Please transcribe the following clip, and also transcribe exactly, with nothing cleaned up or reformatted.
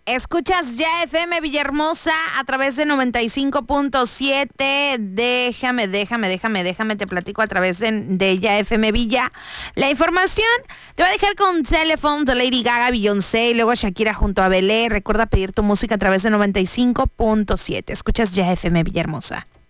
Escuchas Ya F M Villahermosa a través de noventa y cinco punto siete. Déjame, déjame, déjame, déjame, te platico a través de, de Ya F M Villa. La información te voy a dejar con Telephone de Lady Gaga, Beyoncé y luego Shakira junto a Belé. Recuerda pedir tu música a través de noventa y cinco punto siete. Escuchas Ya F M Villahermosa.